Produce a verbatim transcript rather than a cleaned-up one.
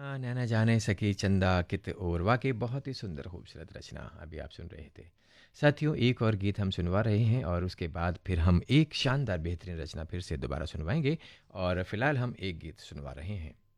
हाँ, नैना जाने सकी चंदा कित और वाक़ई बहुत ही सुंदर खूबसूरत रचना अभी आप सुन रहे थे। साथियों एक और गीत हम सुनवा रहे हैं और उसके बाद फिर हम एक शानदार बेहतरीन रचना फिर से दोबारा सुनवाएँगे और फ़िलहाल हम एक गीत सुनवा रहे हैं।